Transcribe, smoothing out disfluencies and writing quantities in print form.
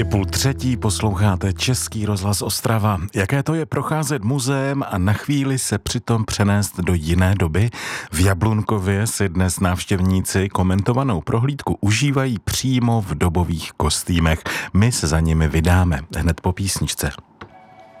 Je 2:30, posloucháte Český rozhlas Ostrava. Jaké to je procházet muzeem a na chvíli se přitom přenést do jiné doby? V Jablunkově si dnes návštěvníci komentovanou prohlídku užívají přímo v dobových kostýmech. My se za nimi vydáme hned po písničce.